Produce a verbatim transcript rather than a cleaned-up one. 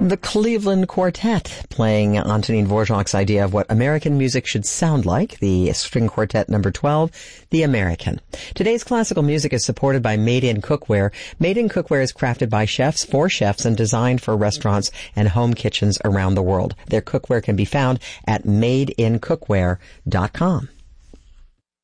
The Cleveland Quartet, playing Antonin Dvorak's idea of what American music should sound like, the string quartet number twelve, The American. Today's classical music is supported by Made in Cookware. Made in Cookware is crafted by chefs for chefs and designed for restaurants and home kitchens around the world. Their cookware can be found at made in cookware dot com.